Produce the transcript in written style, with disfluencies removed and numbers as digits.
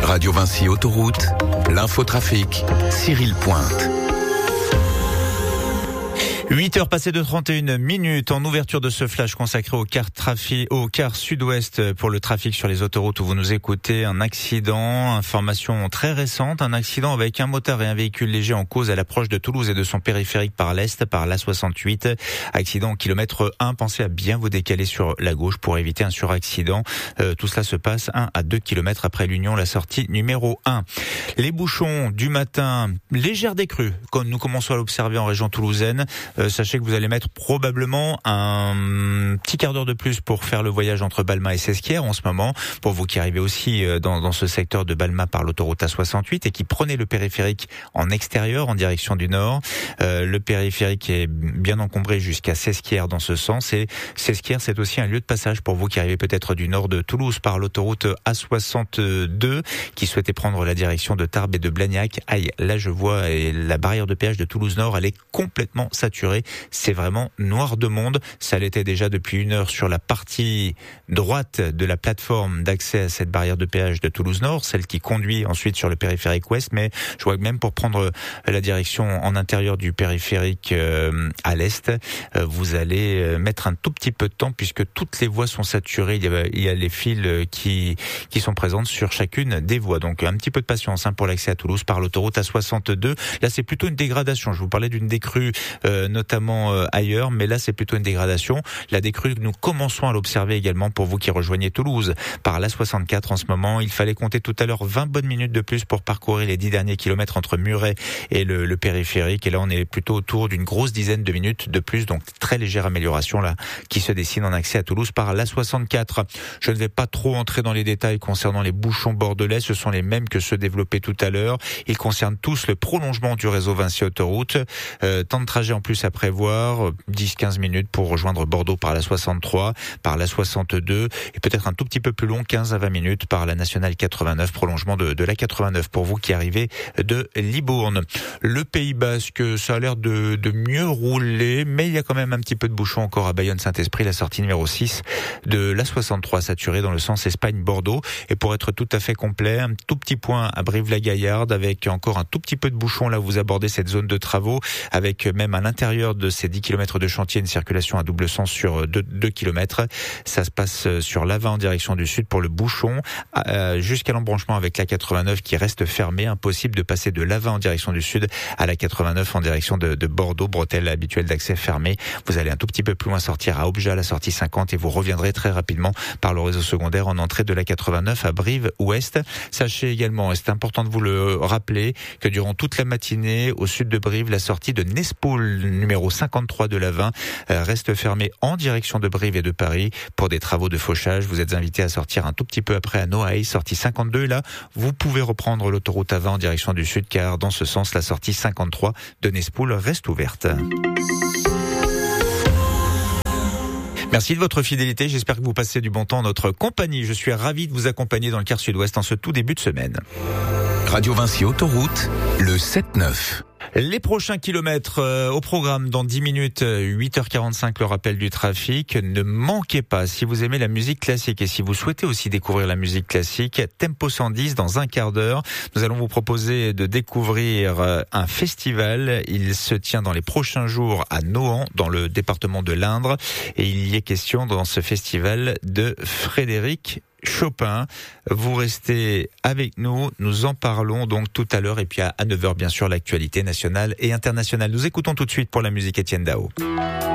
Radio Vinci Autoroute, l'infotrafic, Cyril Pointe. 8h passées de 31 minutes en ouverture de ce flash consacré au quart sud-ouest pour le trafic sur les autoroutes où vous nous écoutez. Un accident, information très récente, un accident avec un motard et un véhicule léger en cause à l'approche de Toulouse et de son périphérique par l'est, par l'A68. Accident au kilomètre 1, pensez à bien vous décaler sur la gauche pour éviter un suraccident. Tout cela se passe 1 à 2 kilomètres après l'Union, la sortie numéro 1. Les bouchons du matin, légère décrue, comme nous commençons à l'observer en région toulousaine. Sachez que vous allez mettre probablement un petit quart d'heure de plus pour faire le voyage entre Balma et Sesquières en ce moment. Pour vous qui arrivez aussi dans ce secteur de Balma par l'autoroute A68 et qui prenez le périphérique en extérieur en direction du nord. Le périphérique est bien encombré jusqu'à Sesquières dans ce sens. Et Sesquières, c'est aussi un lieu de passage pour vous qui arrivez peut-être du nord de Toulouse par l'autoroute A62 qui souhaitait prendre la direction de Tarbes et de Blagnac. Aïe, là je vois et la barrière de péage de Toulouse-Nord, elle est complètement saturée. C'est vraiment noir de monde. Ça l'était déjà depuis 1 heure sur la partie droite de la plateforme d'accès à cette barrière de péage de Toulouse-Nord, celle qui conduit ensuite sur le périphérique ouest. Mais je vois que même pour prendre la direction en intérieur du périphérique à l'est, vous allez mettre un tout petit peu de temps puisque toutes les voies sont saturées. Il y a les fils qui sont présentes sur chacune des voies. Donc un petit peu de patience pour l'accès à Toulouse par l'autoroute A62. Là, c'est plutôt une dégradation. Je vous parlais d'une décrue notamment ailleurs, mais là c'est plutôt une dégradation. La décrue, nous commençons à l'observer également pour vous qui rejoignez Toulouse par l'A64 en ce moment. Il fallait compter tout à l'heure 20 bonnes minutes de plus pour parcourir les 10 derniers kilomètres entre Muret et le périphérique, et là on est plutôt autour d'une grosse dizaine de minutes de plus, donc très légère amélioration là qui se dessine en accès à Toulouse par l'A64. Je ne vais pas trop entrer dans les détails concernant les bouchons bordelais, ce sont les mêmes que ceux développés tout à l'heure. Ils concernent tous le prolongement du réseau Vinci Autoroute. Temps de trajet en plus à prévoir, 10-15 minutes pour rejoindre Bordeaux par la 63, par la 62 et peut-être un tout petit peu plus long, 15 à 20 minutes par la nationale 89, prolongement de la 89 pour vous qui arrivez de Libourne. Le Pays Basque, ça a l'air de mieux rouler, mais il y a quand même un petit peu de bouchon encore à Bayonne-Saint-Esprit, la sortie numéro 6 de la 63 saturée dans le sens Espagne-Bordeaux. Et pour être tout à fait complet, un tout petit point à Brive-la-Gaillarde avec encore un tout petit peu de bouchon là où vous abordez cette zone de travaux, avec même à l'intérieur de ces 10 km de chantier, une circulation à double sens sur 2 km. Ça se passe sur l'A20 en direction du sud pour le bouchon, jusqu'à l'embranchement avec la 89 qui reste fermée. Impossible de passer de l'A20 en direction du sud à la 89 en direction de Bordeaux, bretelle habituelle d'accès fermée. Vous allez un tout petit peu plus loin sortir à Objat, la sortie 50, et vous reviendrez très rapidement par le réseau secondaire en entrée de la 89 à Brive-Ouest. Sachez également, et c'est important de vous le rappeler, que durant toute la matinée, au sud de Brive, la sortie de Nespoul, numéro 53 de l'A20, reste fermée en direction de Brive et de Paris pour des travaux de fauchage. Vous êtes invité à sortir un tout petit peu après à Noailles, sortie 52. Là, vous pouvez reprendre l'autoroute A20 en direction du sud, car dans ce sens, la sortie 53 de Nespoul reste ouverte. Merci de votre fidélité. J'espère que vous passez du bon temps en notre compagnie. Je suis ravi de vous accompagner dans le quart sud-ouest en ce tout début de semaine. Radio Vinci Autoroute, le 7-9. Les prochains kilomètres au programme dans 10 minutes, 8h45, le rappel du trafic. Ne manquez pas, si vous aimez la musique classique et si vous souhaitez aussi découvrir la musique classique, Tempo 110 dans un quart d'heure. Nous allons vous proposer de découvrir un festival. Il se tient dans les prochains jours à Nohant, dans le département de l'Indre. Et il y est question dans ce festival de Frédéric Chopin. Vous restez avec nous, nous en parlons donc tout à l'heure, et puis à 9h bien sûr l'actualité nationale et internationale. Nous écoutons tout de suite pour la musique Étienne Dao.